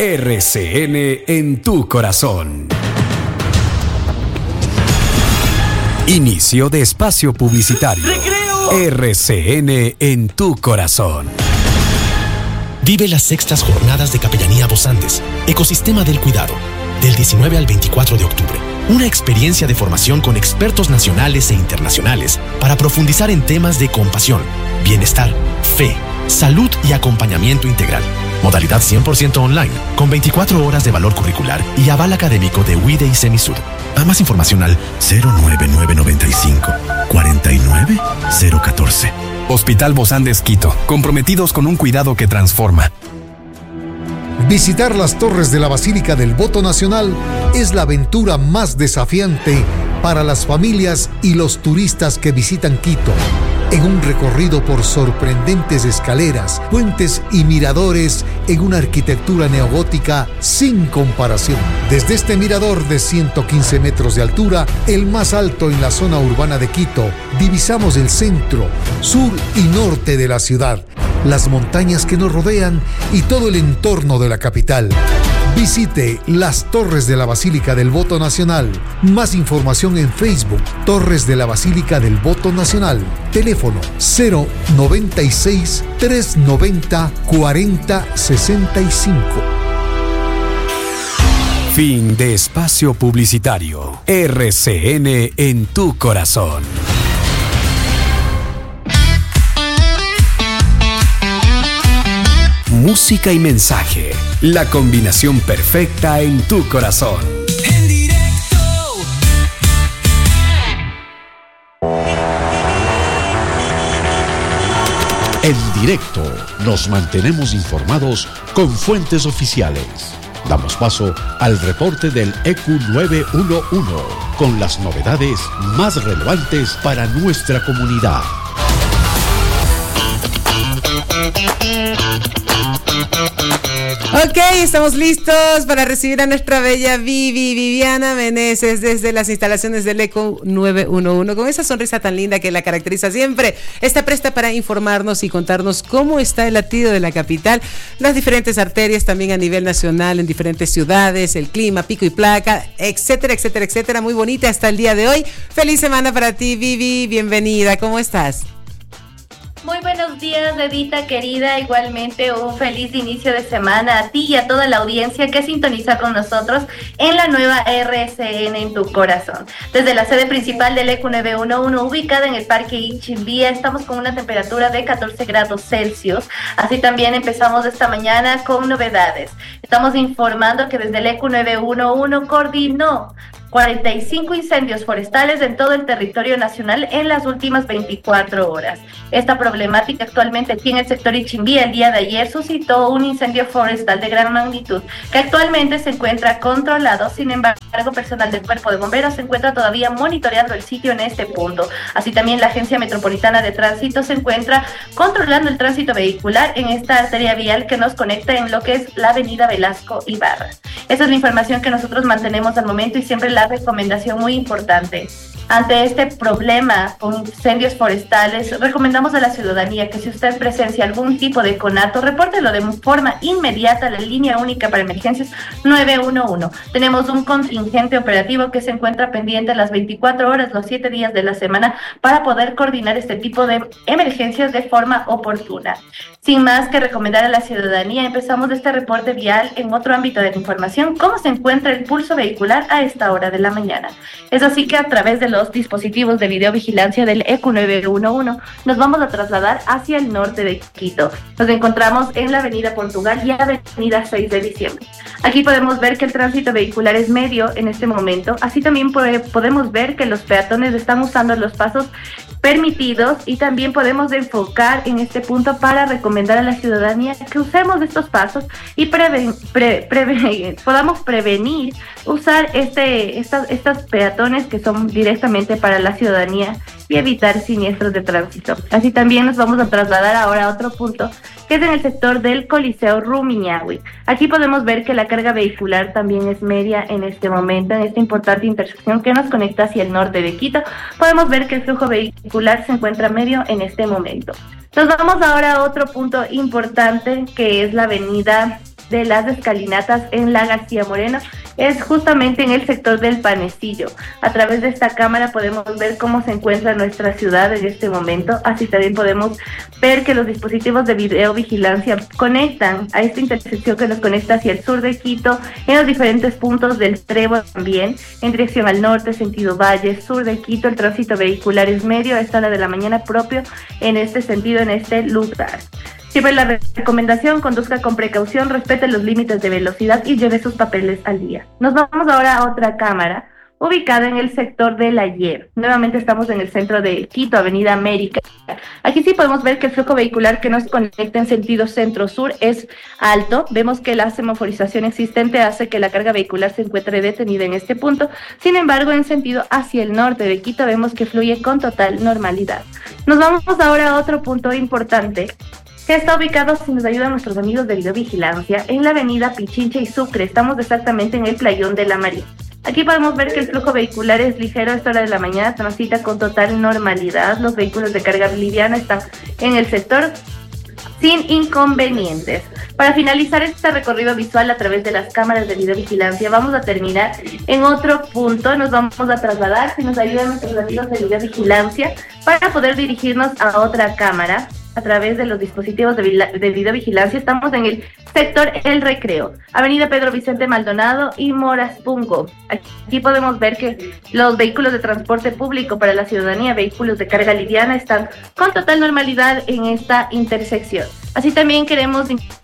RCN en tu corazón. Inicio de espacio publicitario. ¡Recreo! RCN en tu corazón. Vive las sextas jornadas de Capellanía Vos Andes, Ecosistema del Cuidado, del 19 al 24 de octubre. Una experiencia de formación con expertos nacionales e internacionales para profundizar en temas de compasión, bienestar, fe, salud y acompañamiento integral. Modalidad 100% online, con 24 horas de valor curricular y aval académico de UIDE y Semisud. Para más información al 09995 49014. Hospital Vos Andes Quito, comprometidos con un cuidado que transforma. Visitar las torres de la Basílica del Voto Nacional es la aventura más desafiante para las familias y los turistas que visitan Quito. En un recorrido por sorprendentes escaleras, puentes y miradores en una arquitectura neogótica sin comparación. Desde este mirador de 115 metros de altura, el más alto en la zona urbana de Quito, divisamos el centro, sur y norte de la ciudad, las montañas que nos rodean y todo el entorno de la capital. Visite las Torres de la Basílica del Voto Nacional. Más información en Facebook, Torres de la Basílica del Voto Nacional. Teléfono 096 390 4065. Fin de espacio publicitario. RCN en tu corazón. Música y mensaje. La combinación perfecta en tu corazón. En directo. En directo nos mantenemos informados con fuentes oficiales. Damos paso al reporte del EQ 911 con las novedades más relevantes para nuestra comunidad. Ok, estamos listos para recibir a nuestra bella Viviana Meneses desde las instalaciones del EQ 911, con esa sonrisa tan linda que la caracteriza siempre. Está presta para informarnos y contarnos cómo está el latido de la capital, las diferentes arterias también a nivel nacional en diferentes ciudades, el clima, pico y placa, etcétera, etcétera, etcétera. Muy bonita hasta el día de hoy. Feliz semana para ti, Vivi, bienvenida, ¿cómo estás? Muy buenos días, Edita querida, igualmente un feliz inicio de semana a ti y a toda la audiencia que sintoniza con nosotros en la nueva RCN en tu corazón. Desde la sede principal del EQ 911, ubicada en el Parque Inchimbía, estamos con una temperatura de 14 grados Celsius. Así también empezamos esta mañana con novedades. Estamos informando que desde el EQ 911 coordinó 45 incendios forestales en todo el territorio nacional en las últimas 24 horas. Esta problemática actualmente aquí en el sector Ichimbía el día de ayer suscitó un incendio forestal de gran magnitud que actualmente se encuentra controlado. Sin embargo, personal del Cuerpo de Bomberos se encuentra todavía monitoreando el sitio en este punto. Así también la Agencia Metropolitana de Tránsito se encuentra controlando el tránsito vehicular en esta arteria vial que nos conecta en lo que es la avenida Velasco Ibarra. Esa es la información que nosotros mantenemos al momento y siempre la recomendación muy importante. Ante este problema con incendios forestales, recomendamos a la ciudadanía que si usted presencia algún tipo de conato, repórtelo de forma inmediata a la línea única para emergencias 911. Tenemos un contingente operativo que se encuentra pendiente las 24 horas, los 7 días de la semana, para poder coordinar este tipo de emergencias de forma oportuna. Sin más que recomendar a la ciudadanía, empezamos este reporte vial en otro ámbito de la información, cómo se encuentra el pulso vehicular a esta hora de la mañana. Es así que a través de los dispositivos de videovigilancia del EQ 911 nos vamos a trasladar hacia el norte de Quito. Nos encontramos en la avenida Portugal y avenida 6 de diciembre. Aquí podemos ver que el tránsito vehicular es medio en este momento. Así también podemos ver que los peatones están usando los pasos permitidos y también podemos enfocar en este punto para recomendar a la ciudadanía que usemos estos pasos y podamos prevenir usar estas peatones que son directamente para la ciudadanía y evitar siniestros de tránsito. Así también nos vamos a trasladar ahora a otro punto que es en el sector del Coliseo Rumiñahui. Aquí podemos ver que la carga vehicular también es media en este momento, en esta importante intersección que nos conecta hacia el norte de Quito. Podemos ver que el flujo vehicular se encuentra medio en este momento. Nos vamos ahora a otro punto importante que es la avenida de las escalinatas en la García Moreno, es justamente en el sector del Panecillo. A través de esta cámara podemos ver cómo se encuentra nuestra ciudad en este momento, así también podemos ver que los dispositivos de videovigilancia conectan a esta intersección que nos conecta hacia el sur de Quito, en los diferentes puntos del Trébol también, en dirección al norte, sentido valle, sur de Quito, el tránsito vehicular es medio a esta hora de la mañana propio en este sentido, en este lugar. Siempre la recomendación: conduzca con precaución, respete los límites de velocidad y lleve sus papeles al día. Nos vamos ahora a otra cámara, ubicada en el sector del Ayer. Nuevamente estamos en el centro de Quito, Avenida América. Aquí sí podemos ver que el flujo vehicular que nos conecta en sentido centro-sur es alto. Vemos que la semaforización existente hace que la carga vehicular se encuentre detenida en este punto. Sin embargo, en sentido hacia el norte de Quito vemos que fluye con total normalidad. Nos vamos ahora a otro punto importante, que está ubicado, si nos ayudan nuestros amigos de videovigilancia, en la avenida Pichincha y Sucre. Estamos exactamente en el Playón de la María. Aquí podemos ver que el flujo vehicular es ligero a esta hora de la mañana, transita con total normalidad. Los vehículos de carga liviana están en el sector sin inconvenientes. Para finalizar este recorrido visual a través de las cámaras de videovigilancia, vamos a terminar en otro punto. Nos vamos a trasladar, si nos ayudan nuestros amigos de videovigilancia, para poder dirigirnos a otra cámara a través de los dispositivos de videovigilancia. Estamos en el sector El Recreo, Avenida Pedro Vicente Maldonado y Moraspungo. Aquí podemos ver que los vehículos de transporte público para la ciudadanía, vehículos de carga liviana, están con total normalidad en esta intersección. Así también queremos